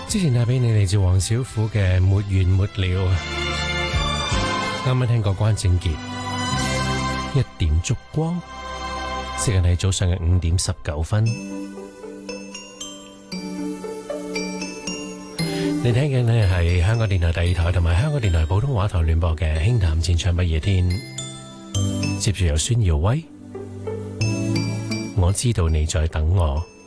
之前帶俾你嚟自黃小琥嘅沒完沒了，啱啱聽過關正傑一點燭光，時間係早上嘅5:19。你聽緊呢係香港電台第二台同埋香港電台普通話台聯播嘅輕談淺唱不夜天，接住由孫耀威，我知道你在等我。